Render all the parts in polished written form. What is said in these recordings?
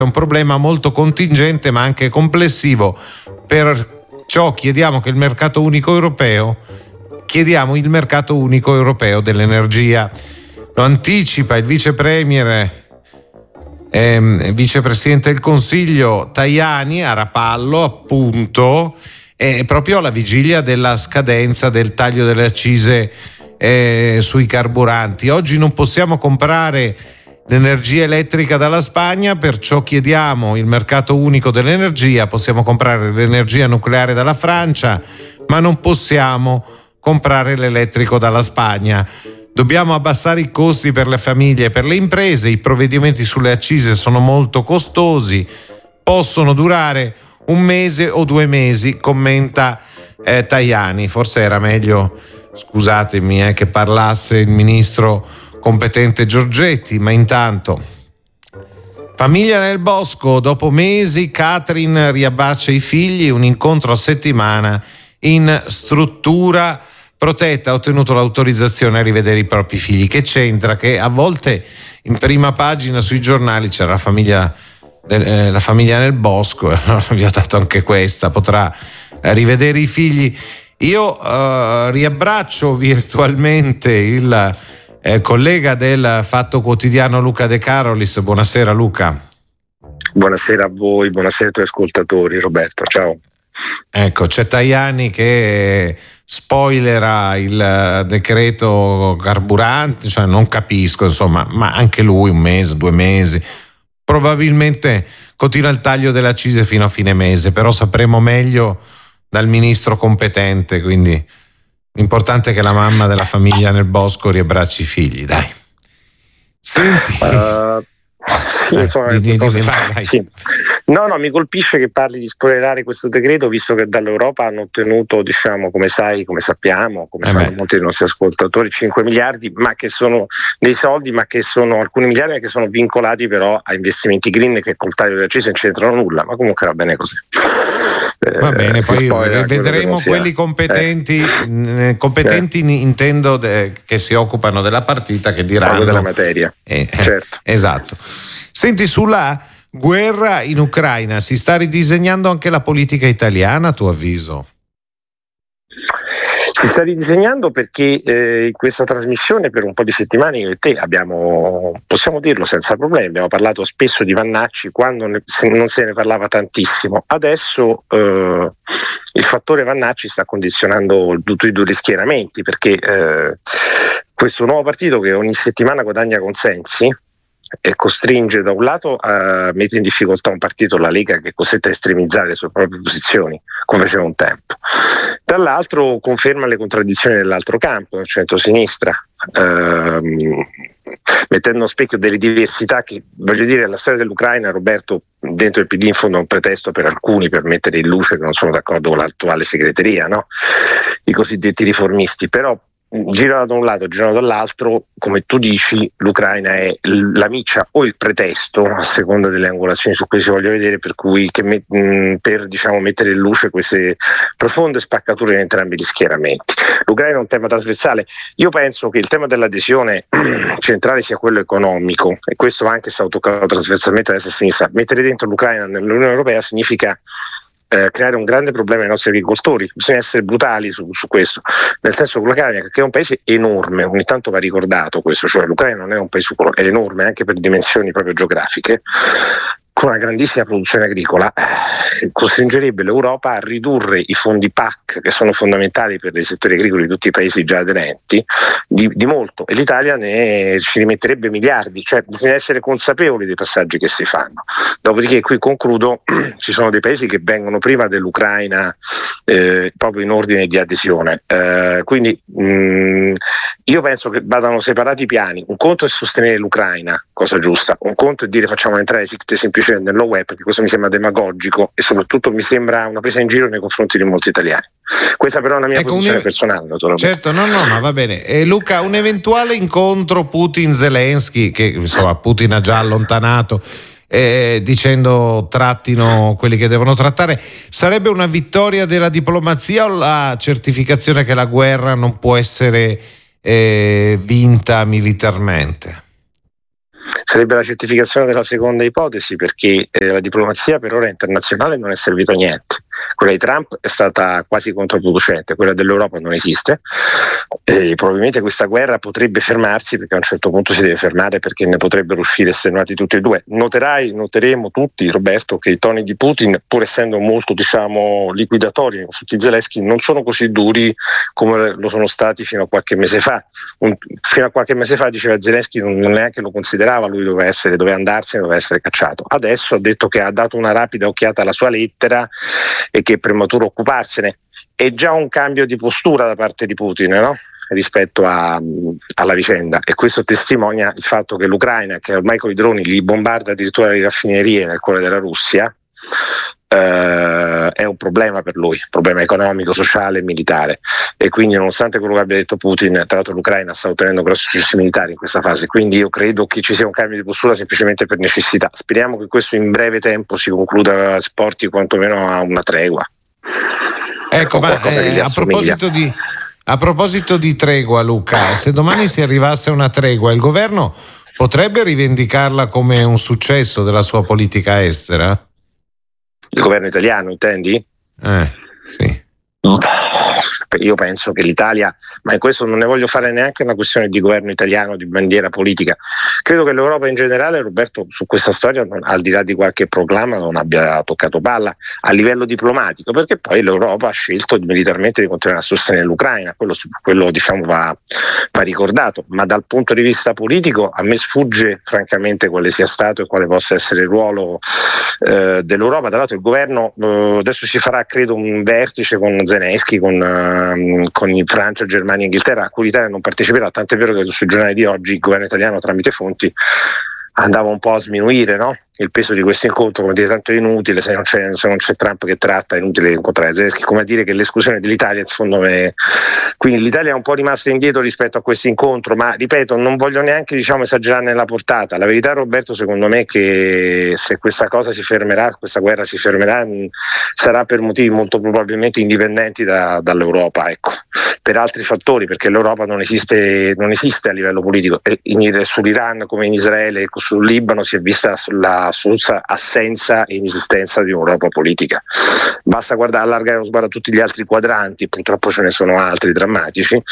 È un problema molto contingente ma anche complessivo, perciò chiediamo il mercato unico europeo dell'energia. Lo anticipa il vice premier vicepresidente del Consiglio Tajani a Rapallo, appunto, proprio alla vigilia della scadenza del taglio delle accise sui carburanti. Oggi non possiamo comprare l'energia elettrica dalla Spagna, perciò chiediamo il mercato unico dell'energia. Possiamo comprare l'energia nucleare dalla Francia, ma non possiamo comprare l'elettrico dalla Spagna. Dobbiamo abbassare i costi per le famiglie e per le imprese. I provvedimenti sulle accise sono molto costosi, possono durare 1 mese o 2 mesi, commenta Tajani. Forse era meglio, scusatemi, che parlasse il ministro competente Giorgetti, ma intanto famiglia nel bosco, dopo mesi Katrin riabbraccia i figli, un incontro a settimana in struttura protetta, ha ottenuto l'autorizzazione a rivedere i propri figli. Che c'entra? Che a volte in prima pagina sui giornali c'era la famiglia nel bosco, allora vi ho dato anche questa, potrà rivedere i figli. Io riabbraccio virtualmente il collega del Fatto Quotidiano Luca De Carolis. Buonasera Luca. Buonasera a voi, buonasera ai tuoi ascoltatori. Roberto, ciao. Ecco, c'è Tajani che spoilera il decreto carburanti, cioè non capisco, insomma, ma anche lui 1 mese, 2 mesi, probabilmente continua il taglio delle accise fino a fine mese, però sapremo meglio dal ministro competente, quindi l'importante è che la mamma della famiglia nel bosco riabbracci i figli, dai. Senti... Sì, vai. Sì. No, mi colpisce che parli di spoilerare questo decreto, visto che dall'Europa hanno ottenuto, come sappiamo, come sanno molti dei nostri ascoltatori, 5 miliardi, ma che sono dei soldi, ma che sono alcuni miliardi che sono vincolati però a investimenti green che col taglio delle accise non c'entrano nulla, ma comunque va bene così. Va bene, poi vedremo quelli competenti, intendo che si occupano della partita, che diranno della materia. Certo. Esatto. Senti, sulla guerra in Ucraina si sta ridisegnando anche la politica italiana, a tuo avviso? Si sta ridisegnando perché in questa trasmissione per un po' di settimane io e te possiamo dirlo senza problemi, abbiamo parlato spesso di Vannacci quando non se ne parlava tantissimo. Adesso il fattore Vannacci sta condizionando tutti i due schieramenti, perché questo nuovo partito che ogni settimana guadagna consensi e costringe da un lato a mettere in difficoltà un partito, la Lega, che è costretta a estremizzare le sue proprie posizioni come faceva un tempo, dall'altro conferma le contraddizioni dell'altro campo, del centro-sinistra, mettendo a specchio delle diversità che, voglio dire, la storia dell'Ucraina, Roberto, dentro il PD in fondo è un pretesto per alcuni per mettere in luce che non sono d'accordo con l'attuale segreteria, no? I cosiddetti riformisti, però girano da un lato, girano dall'altro, come tu dici, l'Ucraina è la miccia o il pretesto, a seconda delle angolazioni su cui si voglia vedere, per mettere in luce queste profonde spaccature in entrambi gli schieramenti. L'Ucraina è un tema trasversale. Io penso che il tema dell'adesione centrale sia quello economico, e questo anche è stato toccato trasversalmente da destra e sinistra. Mettere dentro l'Ucraina nell'Unione Europea significa creare un grande problema ai nostri agricoltori. Bisogna essere brutali su questo, nel senso che l'Ucraina, che è un paese enorme, ogni tanto va ricordato questo, cioè l'Ucraina non è un paese piccolo, è enorme anche per dimensioni proprio geografiche, con una grandissima produzione agricola, costringerebbe l'Europa a ridurre i fondi PAC, che sono fondamentali per i settori agricoli di tutti i paesi già aderenti, di molto, e l'Italia ci rimetterebbe miliardi, cioè bisogna essere consapevoli dei passaggi che si fanno. Dopodiché, qui concludo, ci sono dei paesi che vengono prima dell'Ucraina proprio in ordine di adesione, quindi io penso che vadano separati i piani. Un conto è sostenere l'Ucraina, cosa giusta, un conto è dire facciamo entrare semplicemente nella web, perché questo mi sembra demagogico e soprattutto mi sembra una presa in giro nei confronti di molti italiani. Questa però è una mia posizione personale, naturalmente. Certo, no, ma va bene. Luca, un eventuale incontro Putin-Zelensky, che insomma Putin ha già allontanato, dicendo trattino quelli che devono trattare, sarebbe una vittoria della diplomazia o la certificazione che la guerra non può essere vinta militarmente? Sarebbe la certificazione della seconda ipotesi, perché la diplomazia per ora internazionale non è servita a niente. Quella di Trump è stata quasi controproducente, quella dell'Europa non esiste, e probabilmente questa guerra potrebbe fermarsi, perché a un certo punto si deve fermare, perché ne potrebbero uscire estenuati tutti e due. Noteremo tutti, Roberto, che i toni di Putin, pur essendo molto liquidatori nei confronti di Zelensky, non sono così duri come lo sono stati fino a qualche mese fa. Fino a qualche mese fa diceva Zelensky non neanche lo considerava, lui doveva andarsene, doveva essere cacciato. Adesso ha detto che ha dato una rapida occhiata alla sua lettera e che è prematuro occuparsene. È già un cambio di postura da parte di Putin, no? Rispetto alla vicenda, e questo testimonia il fatto che l'Ucraina, che ormai con i droni li bombarda addirittura le raffinerie nel cuore della Russia, è un problema per lui, un problema economico, sociale e militare, e quindi nonostante quello che abbia detto Putin, tra l'altro l'Ucraina sta ottenendo grossi successi militari in questa fase, quindi io credo che ci sia un cambio di postura semplicemente per necessità. Speriamo che questo in breve tempo si concluda, porti quantomeno a una tregua. Ecco, ma a proposito di tregua, Luca, se domani si arrivasse a una tregua, il governo potrebbe rivendicarla come un successo della sua politica estera? Il governo italiano, intendi? Sì. Io penso che l'Italia, ma in questo non ne voglio fare neanche una questione di governo italiano, di bandiera politica, credo che l'Europa in generale, Roberto, su questa storia, al di là di qualche proclama, non abbia toccato palla a livello diplomatico, perché poi l'Europa ha scelto militarmente di continuare a sostenere l'Ucraina, quello diciamo va ricordato, ma dal punto di vista politico a me sfugge francamente quale sia stato e quale possa essere il ruolo dell'Europa. Tra l'altro il governo adesso si farà, credo, un vertice con Zelensky, con i Francia, Germania e Inghilterra, a cui l'Italia non parteciperà, tant'è vero che sui giornali di oggi il governo italiano, tramite fonti, andava un po' a sminuire, no? Il peso di questo incontro, come dire, tanto è inutile, se non c'è Trump che tratta, è inutile incontrare Zelensky, come a dire che l'esclusione dell'Italia, in fondo quindi l'Italia è un po' rimasta indietro rispetto a questo incontro, ma ripeto, non voglio neanche esagerare nella portata. La verità, Roberto, secondo me è che se questa cosa si fermerà, questa guerra si fermerà, sarà per motivi molto probabilmente indipendenti dall'Europa, ecco, per altri fattori, perché l'Europa non esiste a livello politico, sull'Iran come in Israele, sul Libano si è vista la assoluta assenza e inesistenza di un'Europa politica. Basta allargare lo sguardo a tutti gli altri quadranti, purtroppo ce ne sono altri drammatici,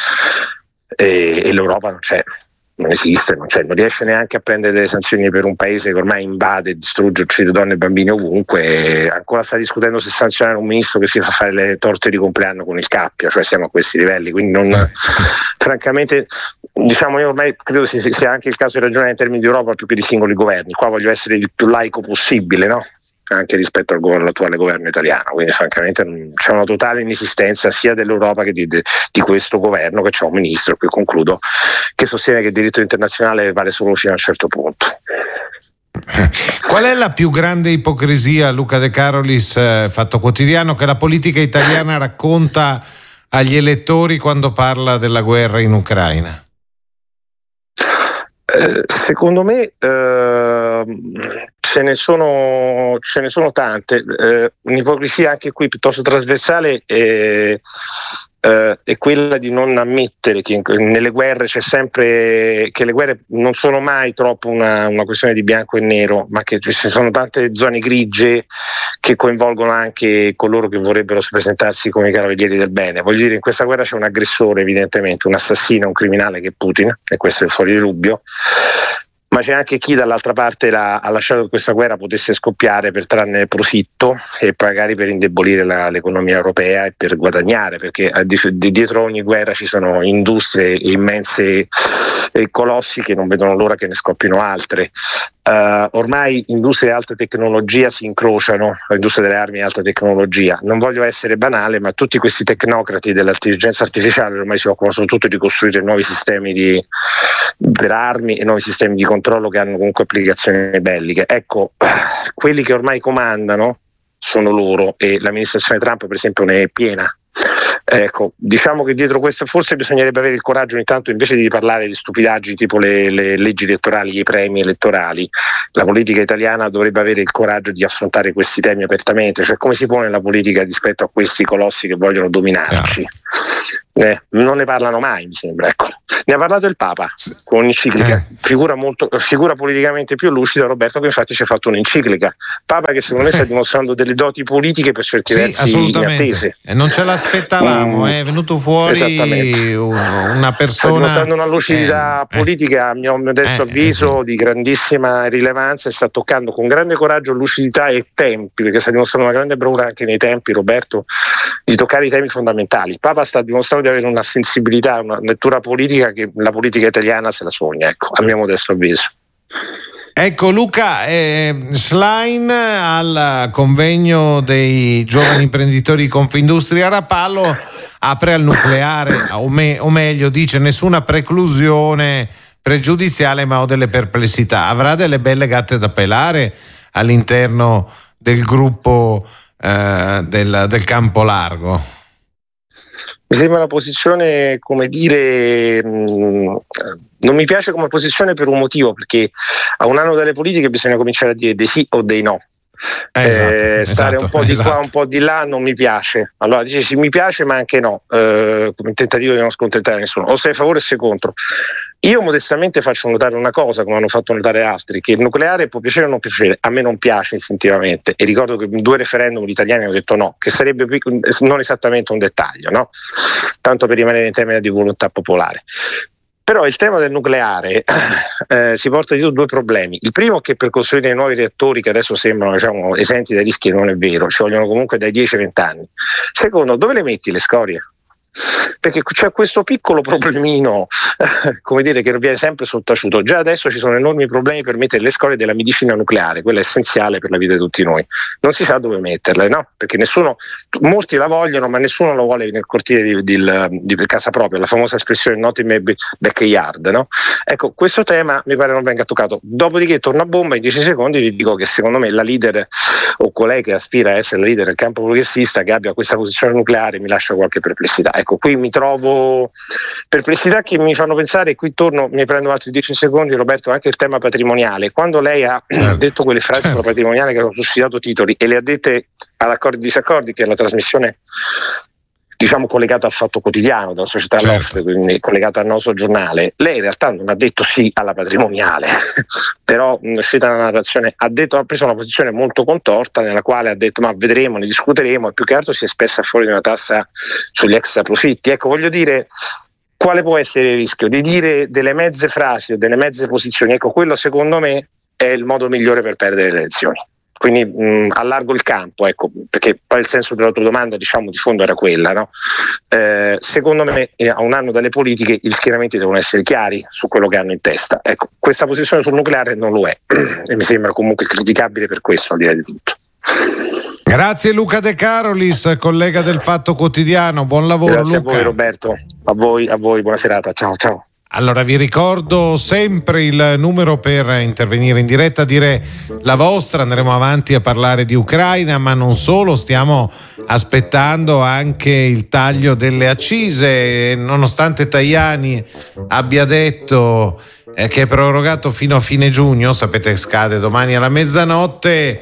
e l'Europa non c'è, non esiste, non riesce neanche a prendere delle sanzioni per un paese che ormai invade, distrugge, uccide donne e bambini ovunque, e ancora sta discutendo se sanzionare un ministro che si fa fare le torte di compleanno con il cappio, cioè siamo a questi livelli, quindi francamente, io ormai credo sia anche il caso di ragionare in termini di Europa più che di singoli governi. Qua voglio essere il più laico possibile, no? Anche rispetto all'attuale governo italiano, quindi francamente c'è una totale inesistenza sia dell'Europa che di questo governo, che c'è un ministro, qui concludo, che sostiene che il diritto internazionale vale solo fino a un certo punto. Qual è la più grande ipocrisia, Luca De Carolis, Fatto Quotidiano, che la politica italiana racconta agli elettori quando parla della guerra in Ucraina? Secondo me ce ne sono tante. Un'ipocrisia anche qui piuttosto trasversale è quella di non ammettere che nelle guerre c'è sempre, che le guerre non sono mai troppo una questione di bianco e nero, ma che ci sono tante zone grigie che coinvolgono anche coloro che vorrebbero presentarsi come i cavalieri del bene. Voglio dire, in questa guerra c'è un aggressore, evidentemente, un assassino, un criminale, che è Putin, e questo è fuori di dubbio, ma c'è anche chi dall'altra parte ha lasciato che questa guerra potesse scoppiare per trarne profitto e magari per indebolire l'economia europea e per guadagnare, perché dietro ogni guerra ci sono industrie immense e colossi che non vedono l'ora che ne scoppino altre. Ormai industria e alta tecnologia si incrociano, l'industria delle armi e alta tecnologia. Non voglio essere banale, ma tutti questi tecnocrati dell'intelligenza artificiale ormai si occupano soprattutto di costruire nuovi sistemi per armi e nuovi sistemi di controllo che hanno comunque applicazioni belliche. Ecco, quelli che ormai comandano sono loro, e l'amministrazione Trump per esempio ne è piena. Ecco, diciamo che dietro questo forse bisognerebbe avere il coraggio ogni tanto, invece di parlare di stupidaggini tipo le leggi elettorali, i premi elettorali, la politica italiana dovrebbe avere il coraggio di affrontare questi temi apertamente, cioè come si pone la politica rispetto a questi colossi che vogliono dominarci. Non ne parlano mai, mi sembra. Ecco. Ne ha parlato il Papa con un'enciclica, figura politicamente più lucida, Roberto, che infatti ci ha fatto un'enciclica. Papa che secondo me sta dimostrando delle doti politiche per certi versi inattese. Non ce l'aspettavamo, è venuto fuori una persona. Sta dimostrando una lucidità politica, a mio modesto avviso, di grandissima rilevanza, e sta toccando con grande coraggio, lucidità e tempi, perché sta dimostrando una grande bravura anche nei tempi, Roberto, di toccare i temi fondamentali. Il Papa sta dimostrando di avere una sensibilità, una lettura politica che la politica italiana se la sogna, ecco, a mio modesto avviso. Ecco Luca, Schlein al convegno dei giovani imprenditori di Confindustria a Rapallo apre al nucleare, o meglio dice nessuna preclusione pregiudiziale, ma ho delle perplessità. Avrà delle belle gatte da pelare all'interno del gruppo del Campo Largo? Mi sembra una posizione, come dire, non mi piace come posizione per un motivo, perché a un anno dalle politiche bisogna cominciare a dire dei sì o dei no. Stare un po' di qua, un po' di là non mi piace. Allora dice sì, mi piace, ma anche no, come tentativo di non scontentare nessuno. O sei a favore o sei contro. Io modestamente faccio notare una cosa, come hanno fatto notare altri, che il nucleare può piacere o non piacere, a me non piace istintivamente, e ricordo che in 2 referendum gli italiani hanno detto no, che sarebbe non esattamente un dettaglio, no? Tanto per rimanere in termini di volontà popolare. Però il tema del nucleare si porta dietro 2 problemi. Il primo è che per costruire i nuovi reattori, che adesso sembrano, diciamo, esenti dai rischi, non è vero, ci vogliono comunque dai 10 ai 20 anni. Secondo, dove le metti le scorie? Perché c'è questo piccolo problemino, come dire, che viene sempre sottaciuto. Già adesso ci sono enormi problemi per mettere le scorie della medicina nucleare, quella è essenziale per la vita di tutti noi. Non si sa dove metterle, no? Perché molti la vogliono, ma nessuno la vuole nel cortile di casa propria, la famosa espressione not in my backyard, no? Ecco, questo tema mi pare non venga toccato. Dopodiché torno a bomba, in 10 secondi vi dico che secondo me la leader, o colei che aspira a essere la leader del campo progressista, che abbia questa posizione nucleare, mi lascia qualche perplessità. Ecco, qui mi trovo perplessità che mi fanno pensare, e qui torno, mi prendo altri 10 secondi, Roberto, anche il tema patrimoniale. Quando lei ha detto quelle frasi sulla patrimoniale che hanno suscitato titoli, e le ha dette ad Accordi e Disaccordi, che è la trasmissione, diciamo, collegata al Fatto Quotidiano della società Loft, quindi collegata al nostro giornale, lei in realtà non ha detto sì alla patrimoniale, però è uscita una narrazione, ha preso una posizione molto contorta, nella quale ha detto ma vedremo, ne discuteremo, e più che altro si è espressa fuori di una tassa sugli extra profitti. Ecco, voglio dire, quale può essere il rischio? Di dire delle mezze frasi o delle mezze posizioni. Ecco, quello secondo me è il modo migliore per perdere le elezioni. Quindi allargo il campo, ecco, perché poi il senso della tua domanda, diciamo, di fondo era quella, no? Secondo me a un anno dalle politiche gli schieramenti devono essere chiari su quello che hanno in testa. Ecco, questa posizione sul nucleare non lo è e mi sembra comunque criticabile per questo, al di là di tutto. Grazie Luca De Carolis, collega del Fatto Quotidiano, buon lavoro. Grazie Luca. A voi Roberto, a voi, buona serata, ciao. Allora vi ricordo sempre il numero per intervenire in diretta, dire la vostra. Andremo avanti a parlare di Ucraina, ma non solo, stiamo aspettando anche il taglio delle accise, nonostante Tajani abbia detto che è prorogato fino a fine giugno, sapete che scade domani alla mezzanotte.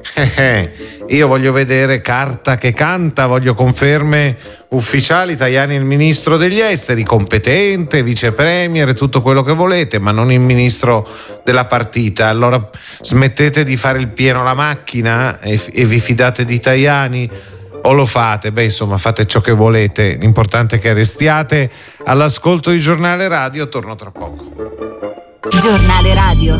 Io voglio vedere carta che canta, voglio conferme ufficiali. Tajani è il ministro degli esteri, competente, vice premier e tutto quello che volete, ma non il ministro della partita. Allora smettete di fare il pieno alla macchina e vi fidate di Tajani, o lo fate? Insomma, fate ciò che volete, l'importante è che restiate all'ascolto di Giornale Radio. Torno tra poco. Giornale Radio.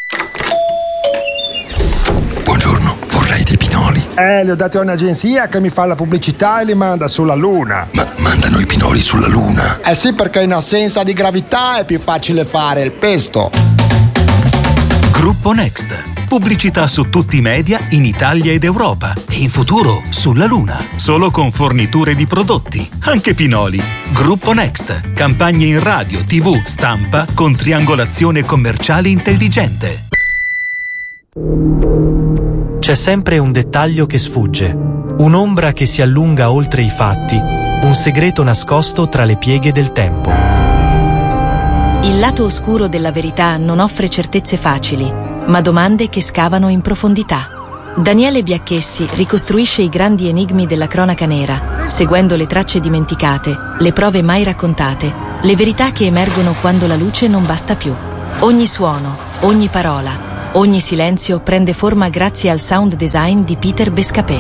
Buongiorno, vorrei dei pinoli. Li ho dati a un'agenzia che mi fa la pubblicità e li manda sulla Luna. Ma mandano i pinoli sulla Luna? Sì, perché in assenza di gravità è più facile fare il pesto. Gruppo Next. Pubblicità su tutti i media in Italia ed Europa e in futuro sulla Luna. Solo con forniture di prodotti, anche pinoli. Gruppo Next. Campagne in radio, TV, stampa con triangolazione commerciale intelligente. C'è sempre un dettaglio che sfugge, un'ombra che si allunga oltre i fatti, un segreto nascosto tra le pieghe del tempo. Il lato oscuro della verità non offre certezze facili, ma domande che scavano in profondità. Daniele Biacchessi ricostruisce i grandi enigmi della cronaca nera, seguendo le tracce dimenticate, le prove mai raccontate, le verità che emergono quando la luce non basta più. Ogni suono, ogni parola, ogni silenzio prende forma grazie al sound design di Peter Bescapé.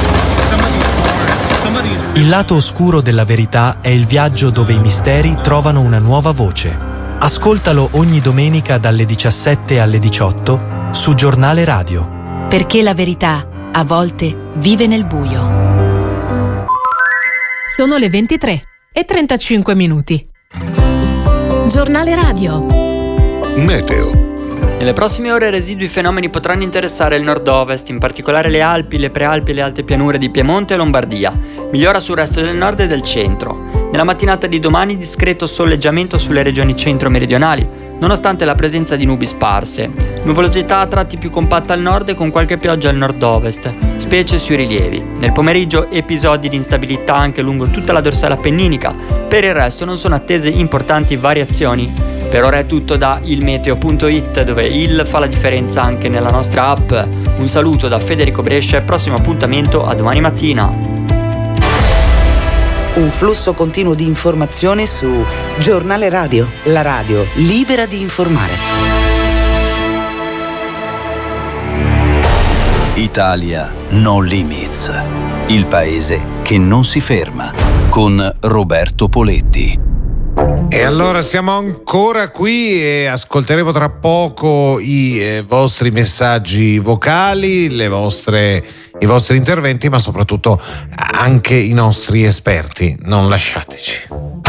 Il lato oscuro della verità è il viaggio dove i misteri trovano una nuova voce. Ascoltalo ogni domenica dalle 17 alle 18 su Giornale Radio. Perché la verità, a volte, vive nel buio. Sono le 23:35. Giornale Radio. Meteo. Nelle prossime ore residui fenomeni potranno interessare il nord-ovest, in particolare le Alpi, le prealpi e le alte pianure di Piemonte e Lombardia. Migliora sul resto del nord e del centro. Nella mattinata di domani discreto soleggiamento sulle regioni centro-meridionali, nonostante la presenza di nubi sparse. Nuvolosità a tratti più compatta al nord e con qualche pioggia al nord-ovest, specie sui rilievi. Nel pomeriggio episodi di instabilità anche lungo tutta la dorsale appenninica. Per il resto non sono attese importanti variazioni. Per ora è tutto da ilmeteo.it, dove il fa la differenza anche nella nostra app. Un saluto da Federico Brescia e prossimo appuntamento a domani mattina. Un flusso continuo di informazione su Giornale Radio, la radio libera di informare. Italia No Limits, il paese che non si ferma, con Roberto Poletti. E allora siamo ancora qui e ascolteremo tra poco i vostri messaggi vocali, i vostri interventi, ma soprattutto anche i nostri esperti. Non lasciateci.